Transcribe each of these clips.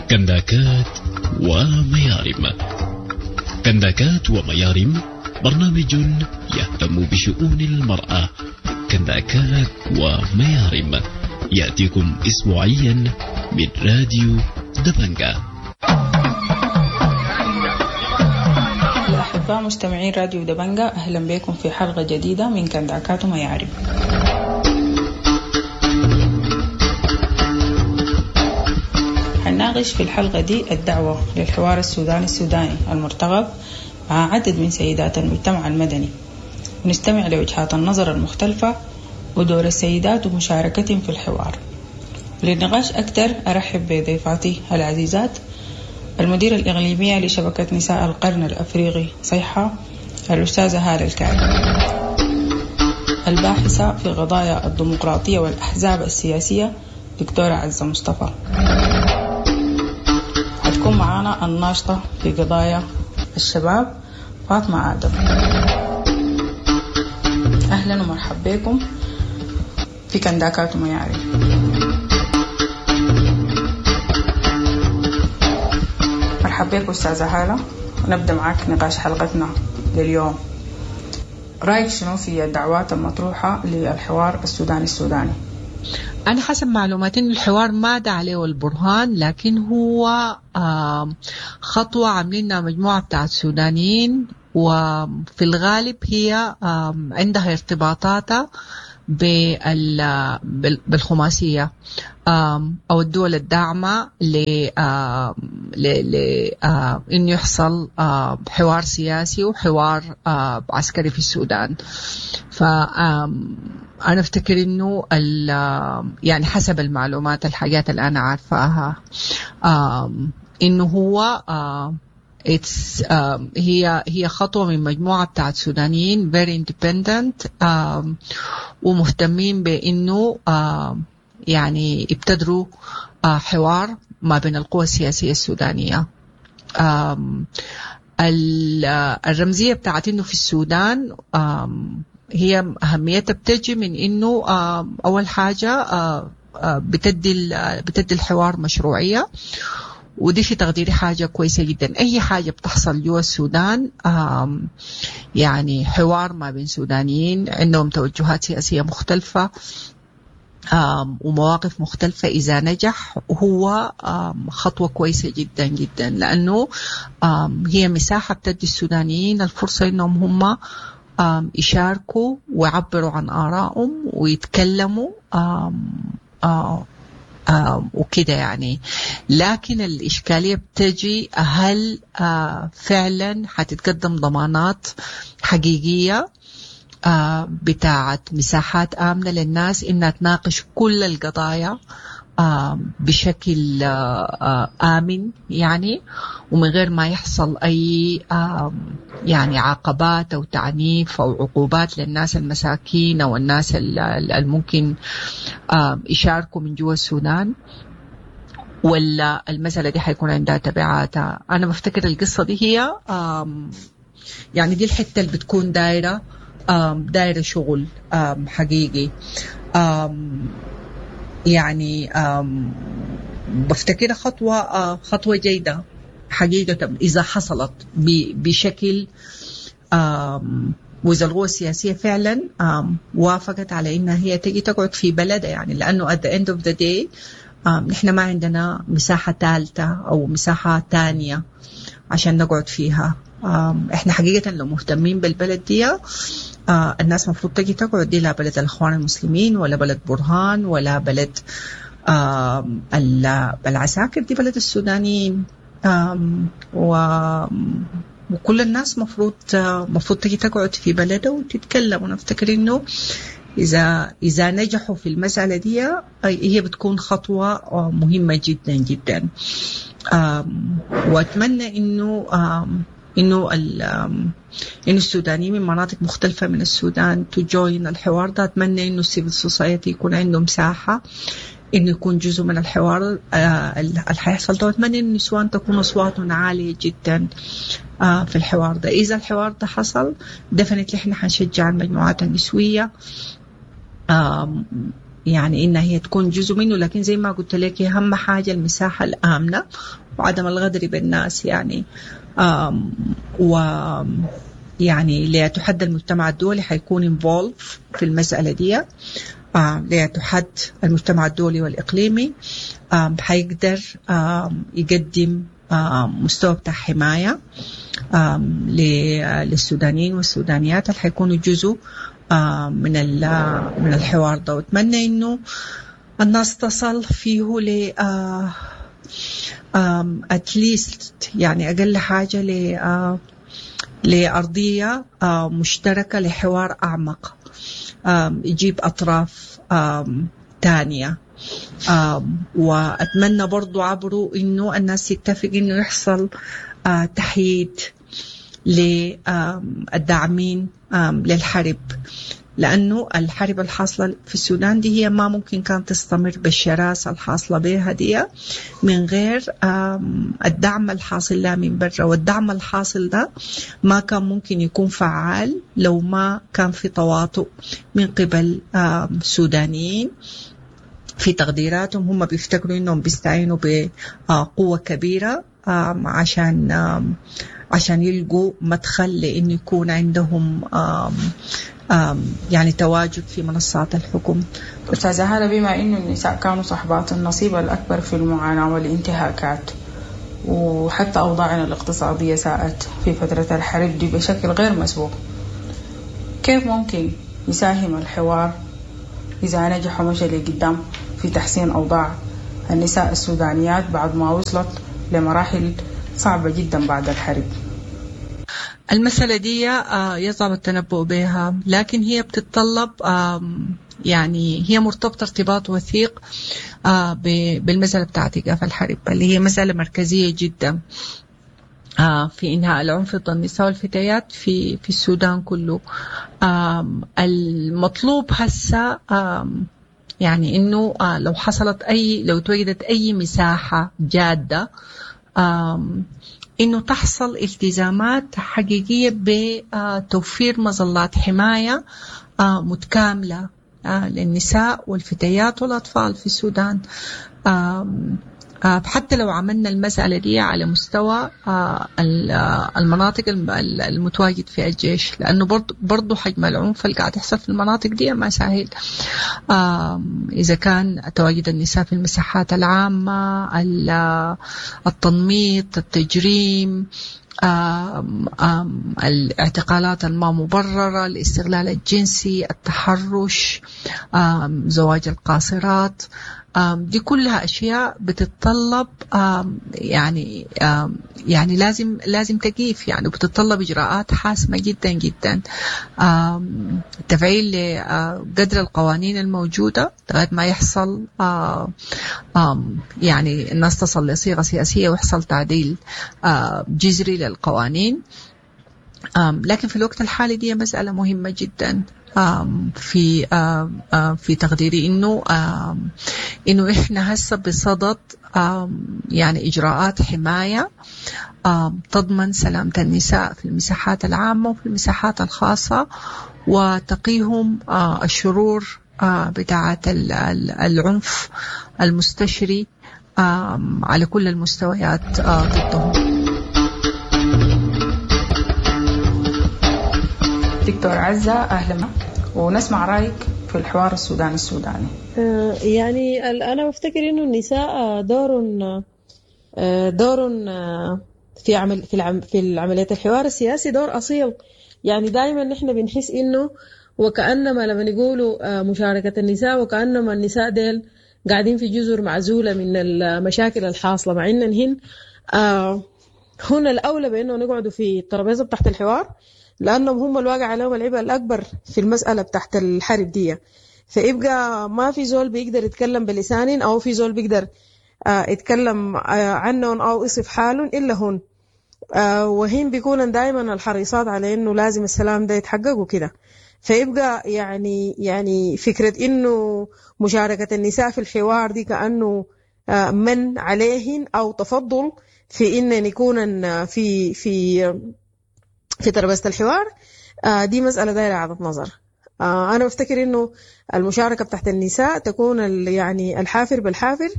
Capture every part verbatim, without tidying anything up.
كنداكات وميارم. كنداكات وميارم برنامج يهتم بشؤون المرأة. كنداكات وميارم يأتيكم أسبوعيا من راديو دبنجة. أحباء مستمعين راديو دبنجة، أهلا بكم في حلقة جديدة من كنداكات وميارم. هنناقش في الحلقة دي الدعوة للحوار السوداني السوداني المرتقب مع عدد من سيدات المجتمع المدني، ونستمع لوجهات النظر المختلفة ودور السيدات ومشاركتهم في الحوار. للنقاش أكثر أرحب بضيفاتي العزيزات: المديرة الإقليمية لشبكة نساء القرن الأفريقي صيحة الأستاذة هالة الكاري، الباحثة في قضايا الديمقراطية والأحزاب السياسية دكتورة عزة مصطفى، هتكون معانا الناشطة في قضايا الشباب فاطمة آدم. أهلا ومرحبا بكم في كنداكات وميارم. مرحبا بك أستاذة هالة، ونبدأ معك نقاش حلقتنا لليوم. رأيك شنو في الدعوات المطروحة للحوار السوداني السوداني؟ أنا حسب معلوماتي إن الحوار ما دعا عليه البرهان، لكن هو خطوة عاملينها مجموعة بتاعت سودانيين، وفي الغالب هي عندها ارتباطاتها بالخماسية أو الدول الداعمة لإنه يحصل حوار سياسي وحوار عسكري في السودان. فأنا أفتكر إنه يعني حسب المعلومات الحاجات اللي أنا عارفاها إنه هو It's, uh, هي هي خطوة من مجموعة بتاعت سودانيين very independent uh, ومهتمين بإنه uh, يعني يبتدروا uh, حوار ما بين القوى السياسية السودانية. uh, الرمزية بتاعت إنه في السودان uh, هي أهميتها بتجي من إنه uh, أول حاجة uh, uh, بتدي بتدي الحوار مشروعية، ودي في تقديري حاجة كويسة جدا. أي حاجة بتحصل جوا السودان يعني حوار ما بين سودانيين عندهم توجهات سياسية مختلفة ومواقف مختلفة، إذا نجح هو خطوة كويسة جدا جدا، لأنه هي مساحة بتدي السودانيين الفرصة إنهم هم يشاركوا ويعبروا عن آرائهم ويتكلموا آه وكده يعني. لكن الإشكالية بتجي هل آه فعلا حتتقدم ضمانات حقيقية آه بتاعت مساحات آمنة للناس إنها تناقش كل القضايا آه بشكل آه آمن يعني، ومن غير ما يحصل أي آه يعني عقبات أو تعنيف أو عقوبات للناس المساكين أو الناس الممكن آه يشاركوا من جوا السودان، ولا المسألة دي حيكون عندها تبعاتها. أنا بفتكر القصة دي هي يعني دي الحتة اللي بتكون دايرة دايرة شغل حقيقي. يعني بفتكر خطوة خطوة جيدة حقيقة إذا حصلت بشكل وإذا القوى السياسية فعلا وافقت على إنها هي تجي تقعد في بلدها، يعني لأنه at the end of the day نحن ما عندنا مساحة ثالثة أو مساحة تانية عشان نقعد فيها. إحنا حقيقة لو مهتمين بالبلد دي الناس مفروض تجي تقعد دي، لا بلد الإخوان المسلمين ولا بلد برهان ولا بلد العساكر، دي بلد السودانيين، و وكل الناس مفروض مفروض تجي تقعد في بلده وتتكلم. ونفتكر إنه إذا إذا نجحوا في المسألة دي هي بتكون خطوة مهمة جدا جدا. وأتمنى إنه إنه إنه السودانيين من مناطق مختلفة من السودان تجوين الحوار ده. أتمنى إنه السيفل سوسايتي يكون عنده مساحة إنه يكون جزء من الحوار اللي حيحصل ده. أتمنى إن النسوان تكون أصواتهم عالية جدا في الحوار ده. إذا الحوار ده حصل definitely إحنا حنشجع المجموعات النسوية يعني إنها هي تكون جزء منه، لكن زي ما قلت لك أهم حاجة المساحة الآمنة وعدم الغدر بالناس يعني. و يعني ليتحدى المجتمع الدولي حيكون involved في المسألة دي. ليتحدى المجتمع الدولي والإقليمي حيقدر يقدم مستوى بتاع حماية للسودانيين والسودانيات اللي حيكونوا جزء من من الحوار ده. واتمنى إنه الناس تصل فيه ل at least يعني أقل حاجة ل لأرضية مشتركة لحوار أعمق يجيب أطراف تانية. وأتمنى برضو عبروا إنه الناس تتفق إنه يحصل تحييد للداعمين للحرب، لأنه الحرب الحاصلة في السودان دي هي ما ممكن كانت تستمر بالشراسة الحاصلة بها دي من غير الدعم الحاصل لها من برا. والدعم الحاصل ده ما كان ممكن يكون فعال لو ما كان في تواطؤ من قبل سودانيين. في تقديراتهم هم بيفتكروا إنهم بيستعينوا بقوة كبيرة عشان عشان يلقوا مدخل لأن يكون عندهم يعني تواجد في منصات الحكم. أستاذة هالة، بما إنه النساء كانوا صاحبات النصيب الأكبر في المعاناة والانتهاكات، وحتى أوضاعنا الاقتصادية ساءت في فترة الحرب دي بشكل غير مسبوق، كيف ممكن يساهم الحوار إذا نجح ومشى لقدام في تحسين أوضاع النساء السودانيات بعد ما وصلت لمراحل صعبة جدا بعد الحرب؟ المسألة دي يصعب التنبؤ بها، لكن هي بتتطلب يعني هي مرتبطة ارتباط وثيق بالمسألة بتاعت إيقاف الحرب، اللي هي مسألة مركزية جدا في إنهاء العنف ضد النساء والفتيات في في السودان كله. المطلوب هسه يعني إنه لو حصلت أي لو توجدت أي مساحة جادة إنه تحصل التزامات حقيقية بتوفير مظلات حماية متكاملة للنساء والفتيات والأطفال في السودان. حتى لو عملنا المسألة دي على مستوى المناطق المتواجد فيها الجيش، لأنه برضو, برضو حجم العنف اللي قاعد يحصل في المناطق دي ما سهل. إذا كان تواجد النساء في المساحات العامة، التنميط، التجريم، آم آم الاعتقالات الما مبررة، الاستغلال الجنسي، التحرش، زواج القاصرات، دي كلها أشياء بتتطلب يعني يعني لازم لازم تقيف يعني، وبتتطلب إجراءات حاسمة جدا جدا. تفعيل قدر القوانين الموجودة لغاية ما يحصل يعني الناس تصل لصيغة سياسية ويحصل تعديل جذري للقوانين. لكن في الوقت الحالي دي مسألة مهمة جدا في في تقديري إنه إنه إحنا هسه بصدد يعني إجراءات حماية تضمن سلامة النساء في المساحات العامة وفي المساحات الخاصة، وتقيهم الشرور بتاعة العنف المستشري على كل المستويات ضدهم. دكتور عزة، أهلا، ونسمع رأيك في الحوار السوداني السوداني. يعني أنا بفتكر إنه النساء دور دور في عمل في العم في العملية الحوار السياسي دور أصيل. يعني دائما نحن بنحس إنه وكأنما لما نقولوا مشاركة النساء وكأنما النساء ديل قاعدين في جزر معزولة من المشاكل الحاصلة، مع إنهن هنا الأولى بأنه نقعدوا في الترابيزة تحت الحوار، لأنهم هم الواقع عليهم العبء الأكبر في المسألة تحت الحرب دي. فيبقى ما في زول بيقدر يتكلم بلسان أو في زول بيقدر يتكلم عنهم أو يصف حالهم إلا هون، وهين بيكون دائما الحريصات على إنه لازم السلام ده يتحقق وكده. فيبقى يعني يعني فكرة إنه مشاركة النساء في الحوار دي كأنه من عليهن أو تفضل في إن يكون في في في ترابيزة الحوار، دي مسألة دايرة عدد نظر. أنا أفتكر إنه المشاركة بتاعت النساء تكون يعني الحافر بالحافر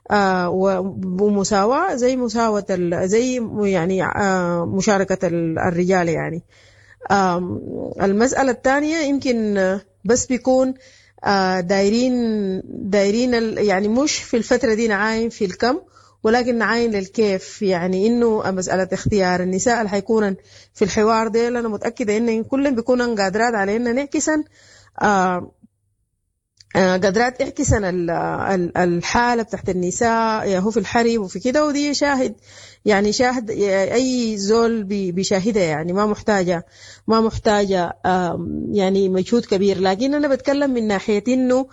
ومساواة زي مساواة زي يعني مشاركة الرجال يعني. المسألة الثانية يمكن بس بيكون دايرين دايرين يعني مش في الفترة دي نعاين في الكم ولكن نعاين للكيف، يعني إنه مسألة اختيار النساء اللي حيكون في الحوار ده أنا متأكدة إن كلهم بيكونوا قادرات على إن نعكسن قدرات اعكسن الحالة بتاعت النساء هو في الحرب وفي كده، ودي شاهد يعني شاهد أي زول بيشاهدها يعني ما محتاجة ما محتاجة يعني مجهود كبير. لكن أنا بتكلم من ناحية إنه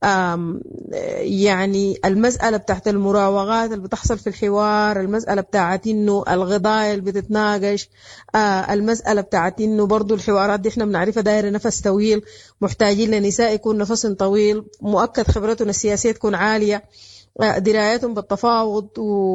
يعني المسألة بتاعت المراوغات اللي بتحصل في الحوار، المسألة بتاعت إنه القضايا اللي بتتناقش، المسألة بتاعت إنه برضو الحوارات دي إحنا بنعرفها دايرة نفس طويل، محتاجين لنساء يكون نفس طويل، مؤكد خبرتهم السياسية تكون عالية، درايتهم بالتفاوض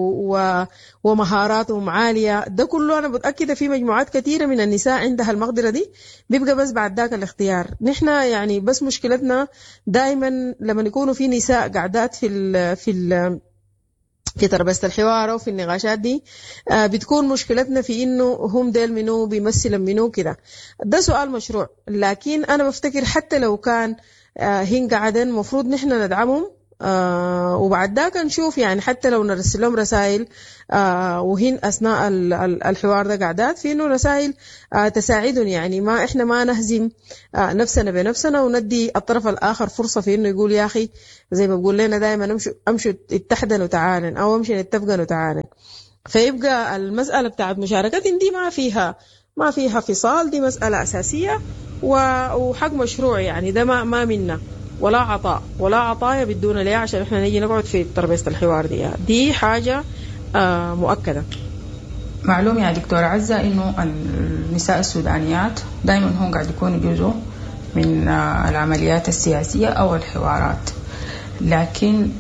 ومهاراتهم عالية. ده كله أنا متأكدة في مجموعات كثيرة من النساء عندها المقدرة دي، بيبقى بس بعد ذاك الاختيار. نحن يعني بس مشكلتنا دائما لما يكونوا في نساء قاعدات في ال في ال في تربية الحوار وفي النقاشات دي، بتكون مشكلتنا في إنه هم ديل منو بيمثل منو كده. ده سؤال مشروع، لكن أنا بفتكر حتى لو كان هن قاعدين مفروض نحن ندعمهم، آه وبعد ذاك نشوف يعني حتى لو نرسل لهم رسائل آه وهن أثناء الحوار ده قاعدات في إنه رسائل آه تساعدهم، يعني ما إحنا ما نهزم آه نفسنا بنفسنا وندي الطرف الآخر فرصة في إنه يقول يا أخي زي ما بقول لنا دائما امشوا امشوا اتحدن وتعاون أو امشي نتفقن وتعاون. فيبقى المسألة بتاعت مشاركة دي ما فيها ما فيها فصال، دي مسألة أساسية وحق مشروع، يعني ده ما ما منا ولا عطاء ولا عطايا بدون ليه عشان احنا نيجي نقعد في ترابيزة الحوار دي. دي حاجة آه مؤكدة. معلوم يا دكتورة عزة إنه النساء السودانيات دائما هم قاعد يكونوا جزء من آه العمليات السياسية أو الحوارات، لكن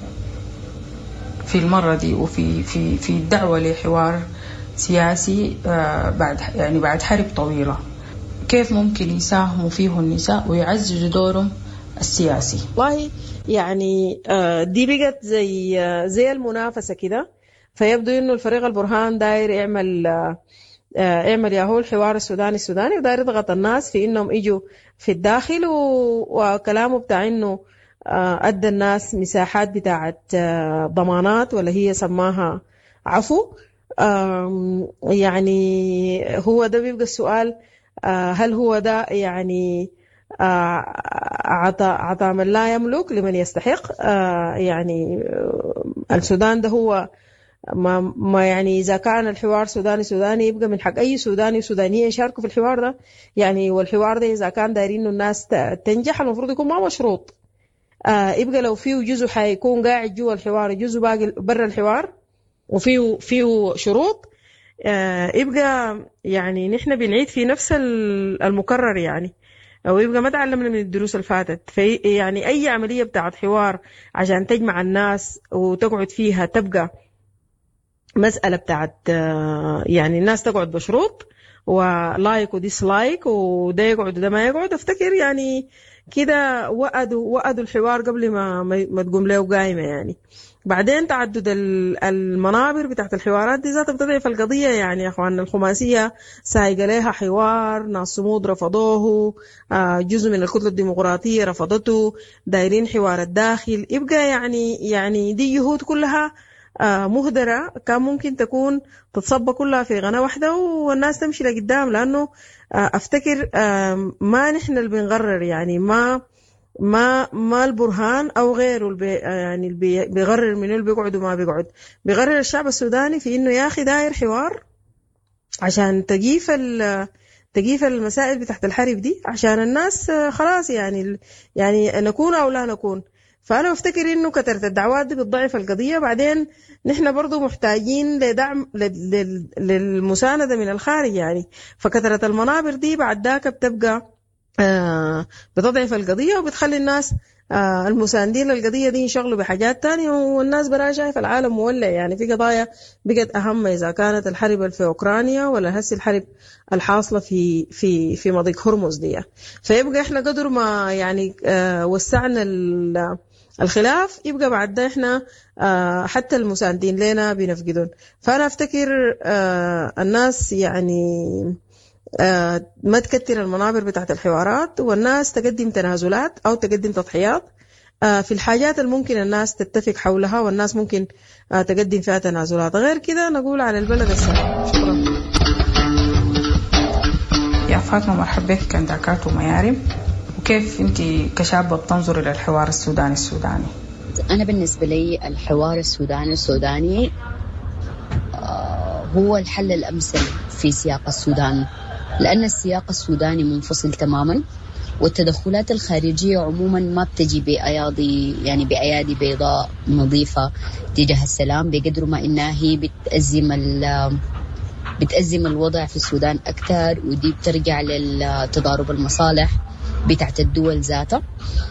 في المرة دي وفي في في الدعوة لحوار سياسي آه بعد يعني بعد حرب طويلة، كيف ممكن يساهموا فيه النساء ويعززوا دورهم السياسي؟ والله يعني دي بقت زي زي المنافسة كده، فيبدو إنه الفريق البرهان داير يعمل يعمل ياهو الحوار السوداني السوداني وداير يضغط الناس في إنهم يجوا في الداخل، وكلامه بتاع إنه أدى الناس مساحات بتاعت ضمانات ولا هي سماها عفو. يعني هو ده بيبقى السؤال، هل هو ده يعني عطاء عطاء من لا يملك لمن يستحق؟ يعني السودان ده هو ما, ما يعني إذا كان الحوار سوداني سوداني يبقى من حق أي سوداني وسودانية يشاركوا في الحوار ده يعني. والحوار ده إذا كان دايرين إنه الناس تنجح المفروض يكون ما مشروط، يبقى لو فيه جزء حيكون قاعد جوا الحوار جزء باقي برا الحوار وفيه فيه شروط، يبقى يعني نحن بنعيد في نفس المكرر يعني، أو يبقى ما تعلمنا من الدروس الفاتت. في يعني أي عملية بتاعت حوار عشان تجمع الناس وتقعد فيها تبقى مسألة بتاعت يعني الناس تقعد بشروط ولايك وديسلايك وده يقعد وده ما يقعد. افتكر يعني كده وقدوا وقدوا الحوار قبل ما ما تقوم له قايمة يعني. بعدين تعدد المنابر بتاعت الحوارات دي ذاتها بتضعف القضية يعني. يا أخوان الخماسية سايقة لها حوار، ناس صمود رفضوه، جزء من الكتلة الديمقراطية رفضته، دايرين حوار الداخل. يبقى يعني يعني دي جهود كلها مهدرة كان ممكن تكون تتصب كلها في غنى واحدة والناس تمشي لقدام. لأنه أفتكر ما نحن اللي بنقرر يعني، ما ما ما البرهان او غيره البي يعني البي بيقرر منو اللي بيقعد وما بيقعد. بيقرر الشعب السوداني في انه يا اخي داير حوار عشان تجيف تجيف المسائل بتاعت الحرب دي عشان الناس خلاص يعني يعني نكون او لا نكون. فانا بفتكر انه كثرة الدعوات دي بتضعف القضية. بعدين نحن برضو محتاجين لدعم للمساندة من الخارج يعني. فكثرة المنابر دي بعد ذاك بتبقى آه بتضعف القضية وبتخلي الناس آه المساندين للقضية دي ينشغلوا بحاجات تانية، والناس برا شايفة العالم مولع. يعني في قضايا بقت أهم، إذا كانت الحرب في أوكرانيا ولا هسي الحرب الحاصلة في في في مضيق هرمز دي. فيبقى إحنا قدر ما يعني آه وسعنا الخلاف، يبقى بعد ده إحنا آه حتى المساندين لنا بنفقدون. فأنا أفتكر آه الناس يعني آه ما تكتر المنابر بتاعت الحوارات، والناس تقدم تنازلات أو تقدم تضحيات آه في الحاجات الممكن الناس تتفق حولها، والناس ممكن آه تقدم فيها تنازلات. غير كده نقول على البلد السلام. شكرا يا فاطمة، مرحبا بك كنداكات وميارم. وكيف أنت كشابة بتنظر إلى الحوار السوداني السوداني؟ أنا بالنسبة لي الحوار السوداني السوداني آه هو الحل الأمثل في سياق السودان، لأن السياق السوداني منفصل تماما، والتدخلات الخارجية عموما ما بتجي بأيادي يعني بأيادي بيضاء نظيفة تجاه السلام، بقدر ما إنها هي بتأزم بتأزم الوضع في السودان أكثر، ودي بترجع للتضارب المصالح بتاعت الدول ذاتها.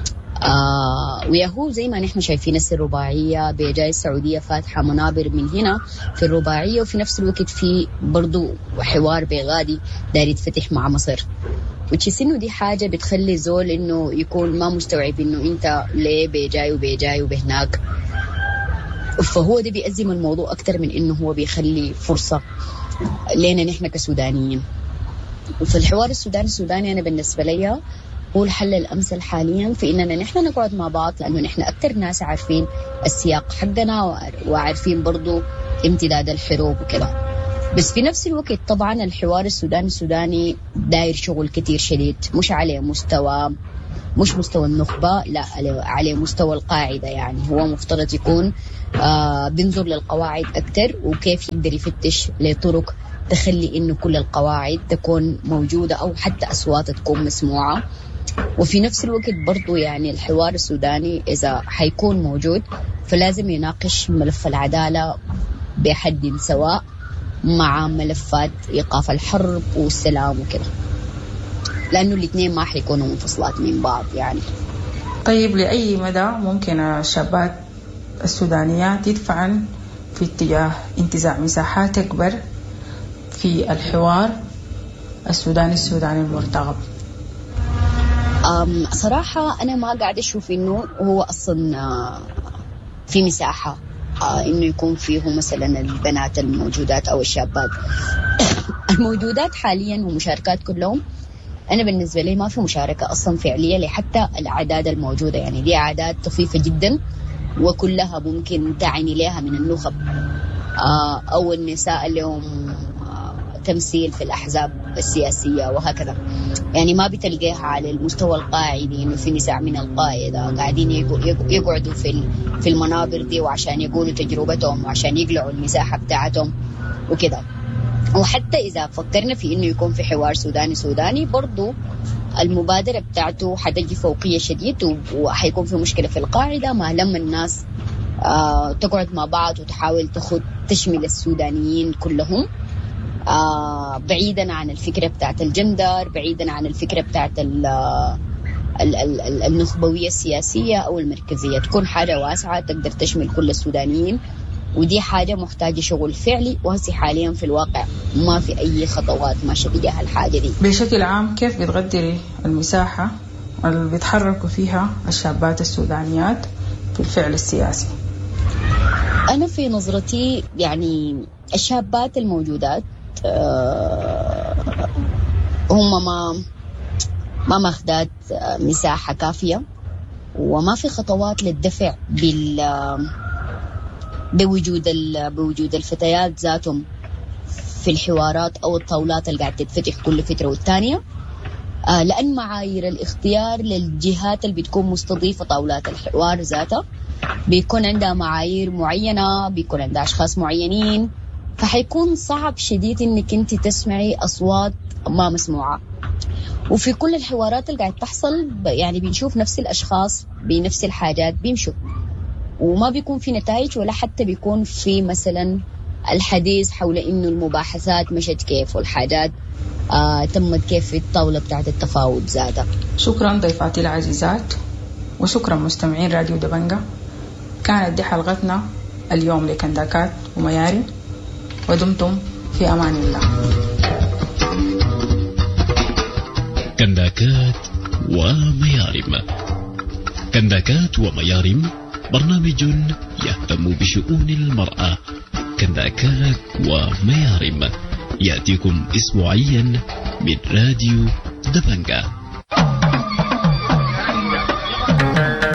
آه ويهو زي ما نحن شايفين الرباعية بجاي السعودية فاتحة منابر من هنا في الرباعية، وفي نفس الوقت في برضو حوار بغادي داير يتفتح مع مصر، وتشيس إنه دي حاجة بتخلي زول إنه يكون ما مستوعب إنه أنت ليه بجاي وبجاي وبهناك. فهو ده بيأزم الموضوع أكتر من إنه هو بيخلي فرصة لنا نحن كسودانيين. وفي الحوار السوداني السوداني أنا بالنسبة لي هو الحل الأمثل حاليا في إننا نحن نقعد مع بعض، لأنه نحن أكتر ناس عارفين السياق حقنا وعارفين برضو امتداد الحروب وكذا. بس في نفس الوقت طبعا الحوار السوداني السوداني داير شغل كتير شديد، مش على مستوى مش مستوى النخبة، لا على مستوى القاعدة. يعني هو مفترض يكون آه بينظر للقواعد أكتر، وكيف يقدر يفتش لطرق تخلي إنه كل القواعد تكون موجودة أو حتى أصوات تكون مسموعة. وفي نفس الوقت برضو يعني الحوار السوداني إذا حيكون موجود فلازم يناقش ملف العدالة بحد سواء مع ملفات إيقاف الحرب والسلام وكذا، لأنه الاثنين ما حيكونوا منفصلات من بعض يعني. طيب لأي مدى ممكن الشابات السودانيات يدفعن في اتجاه انتزاع مساحات أكبر في الحوار السوداني السوداني المرتقب؟ أم صراحة أنا ما قاعد أشوف إنه هو أصلا في مساحة إنه يكون فيه مثلا البنات الموجودات أو الشابات الموجودات حاليا ومشاركات كلهم. أنا بالنسبة لي ما في مشاركة أصلا فعلية لحتى الأعداد الموجودة، يعني دي أعداد طفيفة جدا وكلها ممكن تعني لها من النخب أو النساء لهم تمثيل في الأحزاب السياسية وهكذا. يعني ما بتلقاها على المستوى القاعدي إنه في نساء من القاعدة قاعدين يقعدوا في في المنابر دي وعشان يقولوا تجربتهم وعشان يقلعوا المساحة بتاعتهم وكذا. وحتى إذا فكرنا في إنه يكون في حوار سوداني سوداني برضو المبادرة بتاعته حتجي فوقية شديد، وحيكون في مشكلة في القاعدة ما لما الناس آه تقعد مع بعض وتحاول تاخد تشمل السودانيين كلهم، آه بعيدا عن الفكرة بتاعت الجندر، بعيدا عن الفكرة بتاعت ال ال ال النخبوية السياسية أو المركزية، تكون حاجة واسعة تقدر تشمل كل السودانيين. ودي حاجة محتاجة شغل فعلي، وهسي حاليا في الواقع ما في أي خطوات ماشية تجاه الحاجة دي. بشكل عام كيف بتقدري المساحة اللي بيتحركوا فيها الشابات السودانيات في الفعل السياسي؟ أنا في نظرتي يعني الشابات الموجودات أه هم ما ما ماخدات مساحة كافية، وما في خطوات للدفع بال بوجود بوجود الفتيات ذاتهم في الحوارات أو الطاولات اللي قاعد تتفتح كل فترة والتانية، آه لأن معايير الاختيار للجهات اللي بتكون مستضيفة طاولات الحوار ذاتها بيكون عندها معايير معينة، بيكون عندها أشخاص معينين، فحيكون صعب شديد إنك أنت تسمعي أصوات ما مسموعة. وفي كل الحوارات اللي قاعد تحصل يعني بنشوف نفس الأشخاص بنفس الحاجات بيمشوا، وما بيكون في نتائج ولا حتى بيكون في مثلا الحديث حول إنه المباحثات مشت كيف والحاجات آه تمت كيف في الطاولة بتاعت التفاوض ذاتها. شكرا ضيفاتي العزيزات. وشكرا مستمعين راديو دبنجة. كانت دي حلقتنا اليوم لكنداكات وميارم، ودمتم في أمان الله. كنداكات وميارم. كنداكات وميارم برنامج يهتم بشؤون المرأة. كنداكات وميارم يأتيكم أسبوعيا من راديو دبنجة.